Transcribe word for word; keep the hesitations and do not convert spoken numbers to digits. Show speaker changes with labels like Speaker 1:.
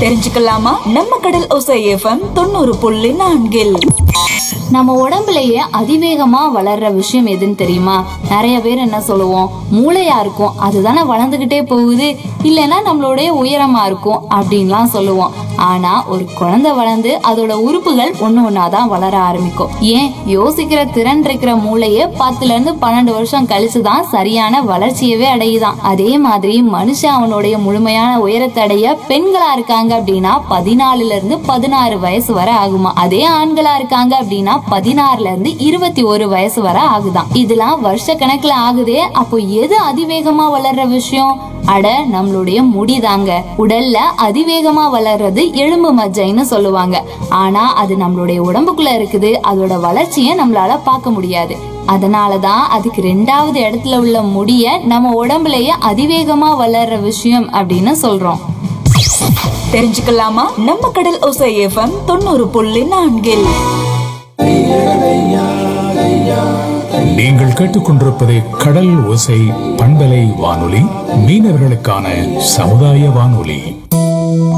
Speaker 1: தெரிஞ்சுக்கலாமா? நம்ம கடல் ஓசை எஃப்எம் தொண்ணூறு புள்ளி நான்கில்
Speaker 2: நம்ம உடம்புலயே அதிவேகமா வளர்ற விஷயம் எதுன்னு தெரியுமா? நிறைய பேர் என்ன சொல்லுவோம், மூளையா இருக்கும், அதுதானே வளர்ந்துகிட்டே போகுது, இல்லைன்னா நம்மளுடைய உயரமா இருக்கும் அப்படின்லாம் சொல்லுவோம். ஆனா ஒரு குழந்தை வளர்ந்து அதோட உறுப்புகள் ஒண்ணு ஒன்னாதான் வளர ஆரம்பிக்கும். ஏன், யோசிக்கிற திறன் இருக்கிற மூளையே பத்துல இருந்து பன்னெண்டு வருஷம் கழிச்சுதான் சரியான வளர்ச்சியவே அடையுதான். அதே மாதிரி மனுஷன் அவனுடைய முழுமையான உயரத்தை அடைய பெண்களா இருக்காங்க அப்படின்னா பதினாலுல இருந்து பதினாறு வயசு வரை ஆகுமா. அதே ஆண்களா இருக்காங்க அப்படின்னா பதினாறுல இருந்து இருபத்தி ஒரு வயசு வரை ஆகுதான். இதெல்லாம் வருஷ கணக்குல ஆகுதே. அப்போ எது அதிவேகமா வளர்ற விஷயம்? அட, நம்மளுடைய முடிதாங்க. உடல்ல அதிவேகமா வளர்றது எலும்பு மஜ்ஜைன்னு சொல்லுவாங்க. ஆனா அது நம்மளுடைய உடம்புக்குள்ள இருக்குது. அதோட வளர்ச்சியை நம்மளால பார்க்க முடியாது. அதனாலதான் அதுக்கு ரெண்டாவது இடத்துல உள்ள முடிய நம்ம உடம்புலயே அதிவேகமா வளர்ற விஷயம் அப்படின்னு சொல்றோம்.
Speaker 1: தெரிஞ்சுக்கலாமா? நம்ம கடல் ஓசை எஃப்எம் தொண்ணூறு புள்ளி நான்கில்
Speaker 3: நீங்கள் கேட்டுக்கொண்டிருப்பது கடல் ஓசை பண்பலை வானொலி, மீனவர்களுக்கான சமுதாய வானொலி.